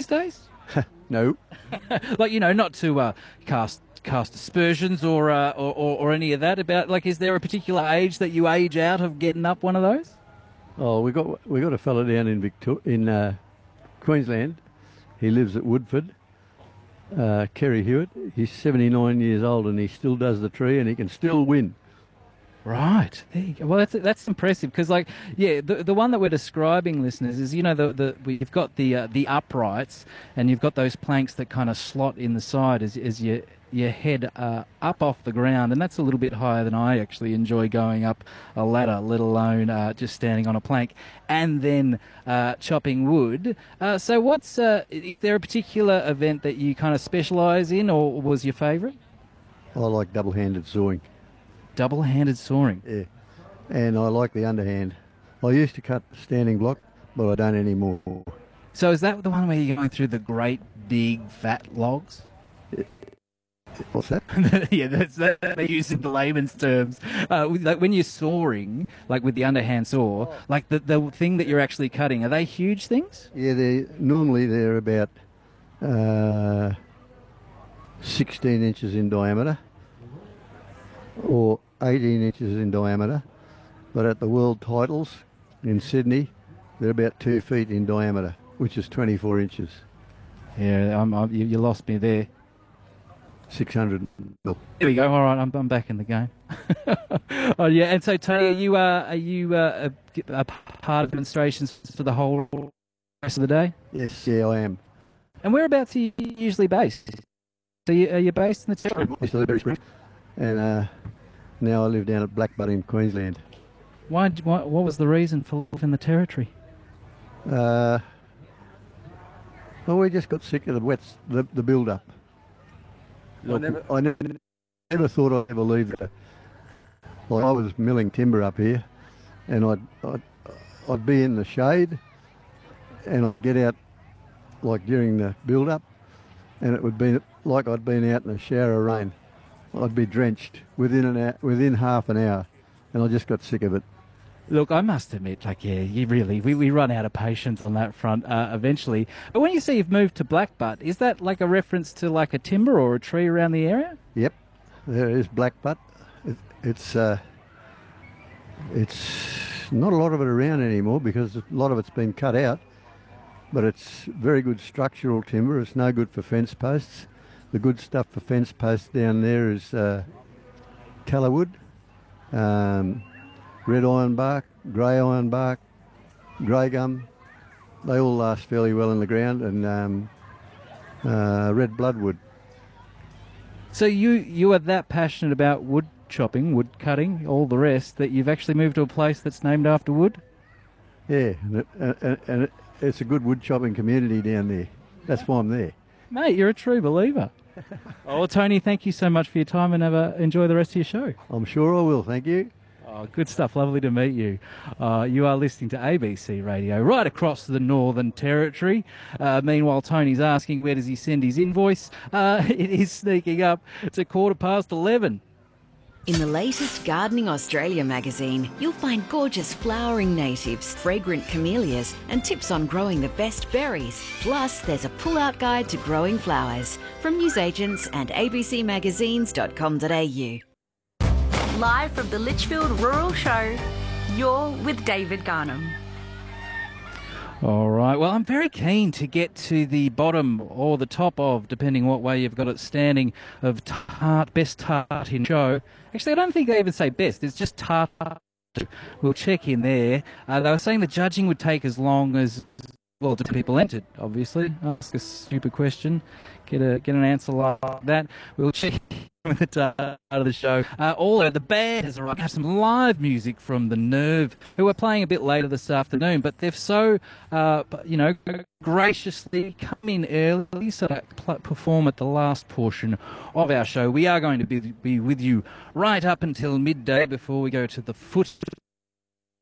these days? No. Like, not to cast aspersions or any of that about, like, is there a particular age that you age out of getting up one of those? Oh, we got a fella down in Queensland. He lives at Woodford. Kerry Hewitt. He's 79 years old and he still does the tree and he can still win. Right. There you go. Well, that's impressive because, like, yeah, the one that we're describing, listeners, is we've got the uprights and you've got those planks that kind of slot in the side as you head up off the ground, and that's a little bit higher than I actually enjoy going up a ladder, let alone just standing on a plank and then chopping wood. So is there a particular event that you kind of specialise in, or was your favourite? I like double-handed sawing. Double-handed sawing? Yeah. And I like the underhand. I used to cut standing block, but I don't anymore. So is that the one where you're going through the great big fat logs? Yeah. What's that? Yeah, that's that they use in the layman's terms. Like when you're sawing, like with the underhand saw, like the thing that you're actually cutting, are they huge things? Yeah, they're about 16 inches in diameter or 18 inches in diameter, but at the world titles in Sydney, they're about 2 feet in diameter, which is 24 inches. Yeah, you lost me there. 600. There we go. All right, I'm back in the game. Oh yeah, and so Tony, are you a part of demonstrations for the whole rest of the day? Yes, yeah, I am. And whereabouts are you usually based? So are you based in the territory? And now I live down at Blackbutt in Queensland. What was the reason for living in the territory? Well, we just got sick of the build-up. I never thought I'd ever leave it. Like I was milling timber up here, and I'd be in the shade, and I'd get out like during the build-up, and it would be like I'd been out in a shower of rain. I'd be drenched within half an hour, and I just got sick of it. Look, I must admit, like, yeah, we run out of patience on that front eventually. But when you say you've moved to Blackbutt, is that like a reference to like a timber or a tree around the area? Yep, there is Blackbutt. It's not a lot of it around anymore because a lot of it's been cut out, but it's very good structural timber. It's no good for fence posts. The good stuff for fence posts down there is tallowood, red ironbark, grey ironbark, grey gum. They all last fairly well in the ground, and red bloodwood. So you are that passionate about wood chopping, wood cutting, all the rest, that you've actually moved to a place that's named after wood? Yeah, and it's a good wood chopping community down there. That's why I'm there. Mate, you're a true believer. Oh, well, Tony, thank you so much for your time, and enjoy the rest of your show. I'm sure I will, thank you. Oh, good stuff. Lovely to meet you. You are listening to ABC Radio right across the Northern Territory. Meanwhile, Tony's asking where does he send his invoice. It is sneaking up. It's 11:15. In the latest Gardening Australia magazine, you'll find gorgeous flowering natives, fragrant camellias, and tips on growing the best berries. Plus, there's a pull-out guide to growing flowers from newsagents and abcmagazines.com.au. Live from the Litchfield Rural Show, you're with David Garnham. All right. Well, I'm very keen to get to the bottom or the top of, depending what way you've got it standing, of best tart in show. Actually, I don't think they even say best. It's just tart. We'll check in there. They were saying the judging would take as long as, well, the people entered, obviously. Ask a stupid question, get an answer like that. We'll check with the start of the show. Although the band has arrived, have some live music from The Nerve, who are playing a bit later this afternoon, but they've so, graciously come in early so to perform at the last portion of our show. We are going to be with you right up until midday before we go to the foot